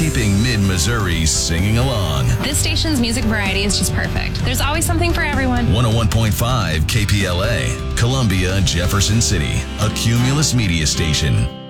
keeping mid-Missouri singing along. This station's music variety is just perfect. There's always something for everyone. 101.5 KPLA, Columbia, Jefferson City, a Cumulus Media station.